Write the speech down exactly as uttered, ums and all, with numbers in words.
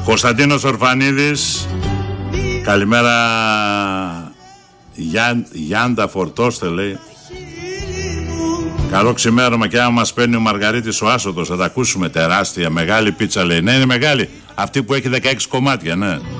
Κωνσταντίνος Ορφανίδης. Καλημέρα Γιάν, Γιάντα Φορτώστε λέει. Καλό ξημέρωμα και άμα μας παίρνει ο Μαργαρίτης ο Άσωτος θα τα ακούσουμε. Τεράστια μεγάλη πίτσα λέει. Ναι είναι μεγάλη. Αυτή που έχει δεκαέξι κομμάτια ναι.